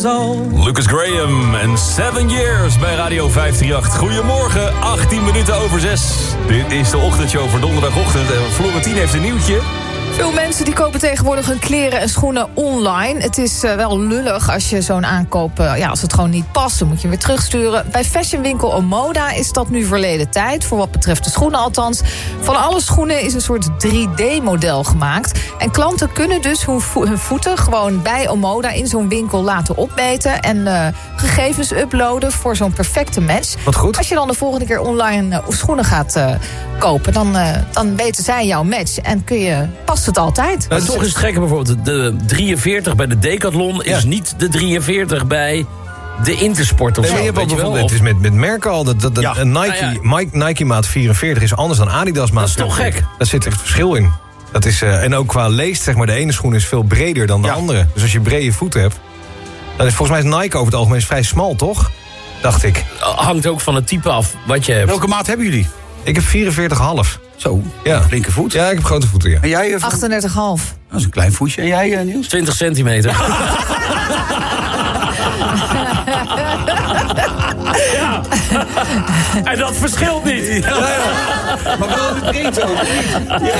was old. Lucas Graham en 7 Years bij Radio 538. Goedemorgen, 18 minuten over 6. Dit is de ochtendshow voor donderdagochtend. En Florentien heeft een nieuwtje. Veel mensen die kopen tegenwoordig hun kleren en schoenen online. Het is wel lullig als je zo'n aankoop... als het gewoon niet past, dan moet je hem weer terugsturen. Bij fashionwinkel Omoda is dat nu verleden tijd. Voor wat betreft de schoenen althans. Van alle schoenen is een soort 3D-model gemaakt. En klanten kunnen dus hun voeten gewoon bij Omoda in zo'n winkel laten opmeten. En gegevens uploaden voor zo'n perfecte match. Wat goed. Als je dan de volgende keer online schoenen gaat kopen... Dan weten zij jouw match en past het altijd. Maar toch is het gekke bijvoorbeeld. De 43 bij de Decathlon is niet de 43 bij de Intersport of zo. Je hebt weet je wel? het is met merken al. Een Nike maat 44 is anders dan Adidas maat. Dat is toch gek? Daar zit echt verschil in. Dat is, en ook qua leest, zeg maar, de ene schoen is veel breder dan de andere. Dus als je brede voeten hebt... dan is volgens mij is Nike over het algemeen vrij smal, toch? Dacht ik. Hangt ook van het type af wat je hebt. Welke maat hebben jullie? Ik heb 44,5. Zo, ja. flinke voet. Ja, ik heb grote voeten, ja. En jij? 38,5. Dat is een klein voetje. En jij, Niels? 20 centimeter. Ja. En dat verschilt niet. Maar wel in de breedte ook.